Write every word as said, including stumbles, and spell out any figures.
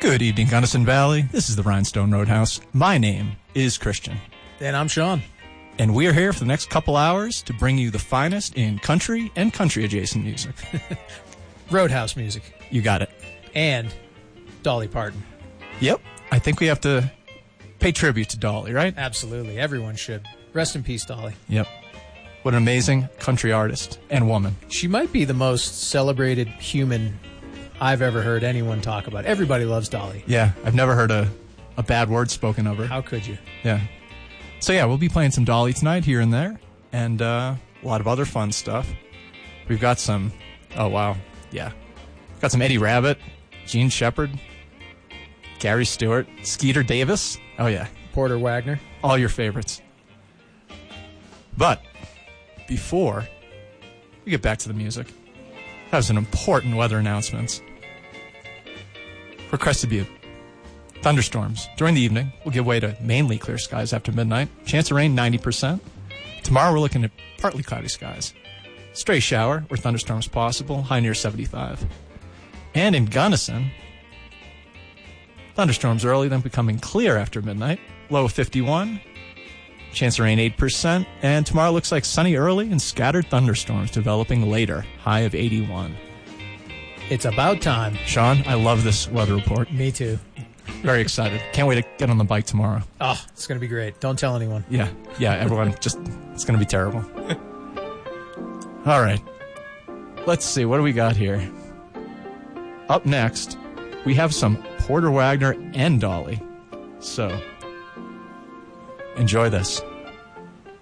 Good evening, Gunnison Valley. This is the Rhinestone Roadhouse. My name is Christian. And I'm Sean. And we are here for the next couple hours to bring you the finest in country and country-adjacent music. Roadhouse music. You got it. And Dolly Parton. Yep. I think we have to pay tribute to Dolly, right? Absolutely. Everyone should. Rest in peace, Dolly. Yep. What an amazing country artist and woman. She might be the most celebrated human I've ever heard anyone talk about. Everybody loves Dolly. Yeah, I've never heard a, a bad word spoken of her. How could you? Yeah. So yeah, we'll be playing some Dolly tonight here and there, and uh, a lot of other fun stuff. We've got some, oh wow, yeah. We've got some Eddie Rabbitt, Gene Shepard, Gary Stewart, Skeeter Davis. Oh yeah. Porter Wagner. All your favorites. But before we get back to the music, that was an important weather announcement. For Crested Butte, thunderstorms during the evening will give way to mainly clear skies after midnight. Chance of rain, ninety percent. Tomorrow we're looking at partly cloudy skies. Stray shower or thunderstorms possible, high near seventy-five. And in Gunnison, thunderstorms early, then becoming clear after midnight, low of fifty-one. Chance of rain, eight percent. And tomorrow looks like sunny early and scattered thunderstorms developing later, high of eighty-one. It's about time. Sean, I love this weather report. Me too. Very excited. Can't wait to get on the bike tomorrow. Oh, it's going to be great. Don't tell anyone. Yeah, yeah, everyone, just, it's going to be terrible. All right. Let's see, what do we got here? Up next, we have some Porter Wagner and Dolly. So, enjoy this.